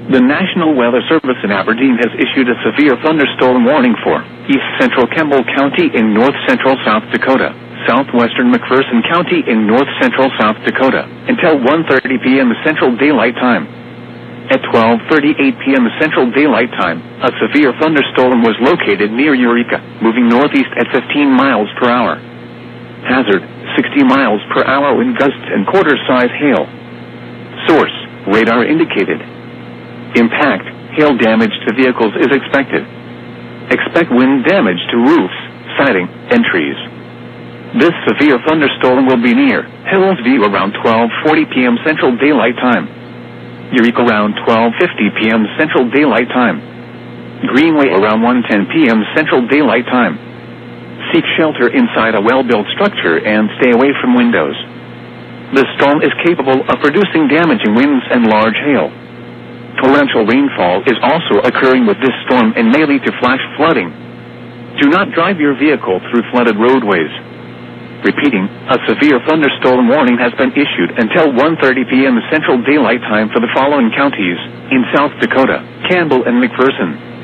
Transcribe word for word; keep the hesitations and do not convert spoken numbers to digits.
The National Weather Service in Aberdeen has issued a severe thunderstorm warning for east central Campbell County in north central South Dakota, southwestern McPherson County in north central South Dakota, until one thirty p.m. Central Daylight Time. At twelve thirty-eight p.m. Central Daylight Time, a severe thunderstorm was located near Eureka, moving northeast at fifteen miles per hour. Hazard, sixty miles per hour wind gusts and quarter-size hail. Source, radar indicated. Impact, hail damage to vehicles is expected. Expect wind damage to roofs, siding, and trees. This severe thunderstorm will be near Hillsview around twelve forty p.m. Central Daylight Time. Eureka around twelve fifty p.m. Central Daylight Time. Greenway around one ten p.m. Central Daylight Time. Seek shelter inside a well-built structure and stay away from windows. The storm is capable of producing damaging winds and large hail. Torrential rainfall is also occurring with this storm and may lead to flash flooding. Do not drive your vehicle through flooded roadways. Repeating, a severe thunderstorm warning has been issued until one thirty p.m. Central Daylight Time for the following counties in South Dakota: Campbell and McPherson.